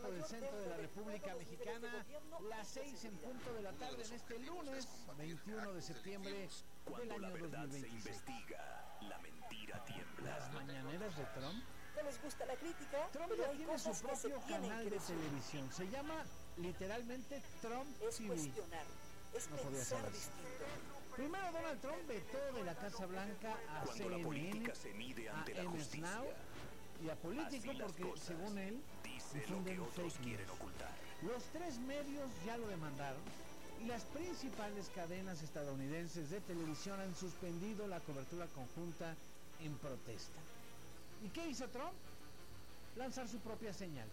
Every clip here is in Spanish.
tiempo del centro de la República Mexicana, las 6 en punto de la tarde en este lunes 21 de septiembre del año 2026. La mentira tiembla. Las mañaneras de Trump. No les gusta la crítica, Trump pero ya hay tiene su cosas que se propio tienen canal que de decir. televisión. Se llama literalmente Trump Es TV. cuestionar, es No podía pensar saber. distinto. Primero Donald Trump vetó de la Casa Blanca a Cuando la CNN, política se mide a ante la MS justicia. Now y a Político Así las porque, cosas, según él, dice lo difunden que otros fake quieren news. ocultar. Los tres medios ya lo demandaron y las principales cadenas estadounidenses de televisión han suspendido la cobertura conjunta en protesta. ¿Y qué hizo Trump? Lanzar su propia señal.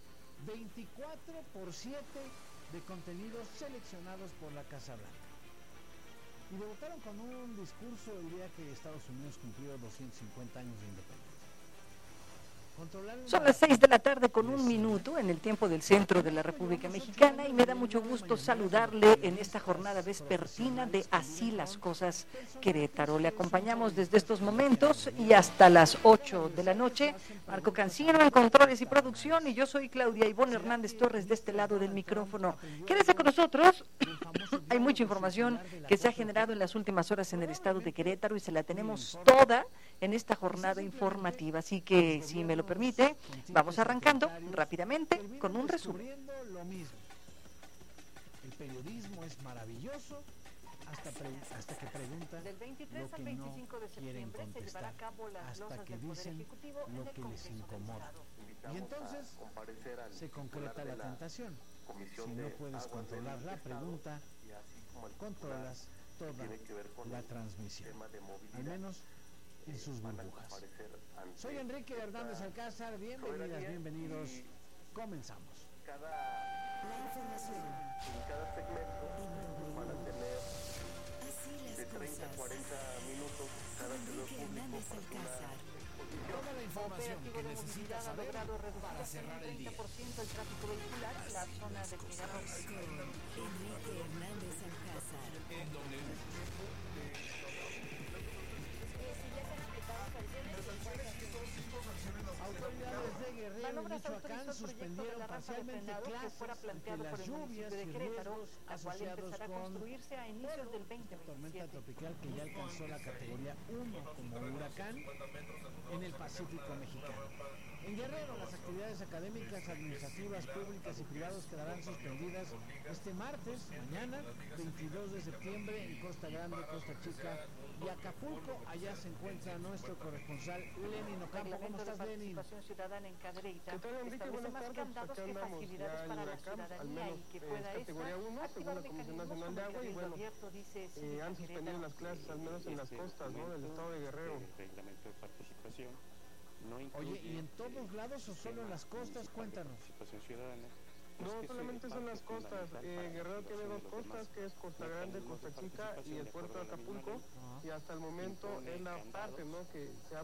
24/7 de contenidos seleccionados por la Casa Blanca. Y debutaron con un discurso el día que Estados Unidos cumplió 250 años de independencia. Son las 6 de la tarde con un minuto en el tiempo del centro de la República Mexicana y me da mucho gusto saludarle en esta jornada vespertina de Así las Cosas Querétaro. Le acompañamos desde estos momentos y hasta las 8 de la noche. Marco Cancino en controles y producción y yo soy Claudia Ivonne Hernández Torres de este lado del micrófono. Quédese con nosotros. Hay mucha información que se ha generado en las últimas horas en el estado de Querétaro y se la tenemos toda en esta jornada informativa. Así que, si me lo permite, vamos arrancando rápidamente con un resumen. El periodismo es maravilloso hasta que preguntan Del 23 al 25 de septiembre se llevará a cabo las losas del Poder Ejecutivo en lo el que les Congreso del incomoda. Estado. Y entonces se concreta la tentación. Si no puedes controlar la pregunta, controlas toda la transmisión, al menos en sus burbujas. Soy Enrique Hernández Alcázar, bienvenidas, bienvenidos, comenzamos. La información En cada segmento en van a W. tener Así de las 30 a cosas. 40 minutos cada servidor Enrique público Hernández para hacer una Alcázar. exposición. Toda la información Operativo que de necesitas movilidad ha saber logrado reducir para hasta cerrar el un día. 30% el tráfico vehicular en la zona de Mirador. Enrique Hernández Alcázar. Autoridades de Guerrero y Manobras Michoacán autorizó el proyecto del suspendieron arranque de parcialmente frenado que clases fuera ante planteado las por el lluvias municipio de y Querétaro, riesgos la cual asociados empezará a con construirse a inicios del tormenta 2027. tropical que ya alcanzó la categoría 1 como huracán en el Pacífico mexicano. En Guerrero, las actividades académicas, administrativas, públicas y privadas quedarán suspendidas este martes, mañana, 22 de septiembre, en Costa Grande, Costa Chica y Acapulco. Allá se encuentra nuestro corresponsal Lenin Ocampo. ¿Cómo Reglamento de estás, Lenin? participación ciudadana en Cadereyta ¿Qué tal, Enrique? establece Buenas más tardes. candados Acá que andamos facilidades ya en para la Huracán, al ciudadanía menos y que pueda es categoría 1, activar según la Comisión mecanismos Nacional de como el Agua, y Cabildo bueno, Abierto, dice han Cívica suspendido Querétaro. las clases, al menos en las costas, ¿no?, del estado de Guerrero. Reglamento de participación no incluye. Oye, ¿y en todos lados o solo en las costas? Cuéntanos. Participación ciudadana. No, solamente son las costas. Guerrero tiene dos costas, que es Costa Grande, Costa Chica y el puerto de Acapulco. Y hasta el momento es la parte, ¿no?, que se ha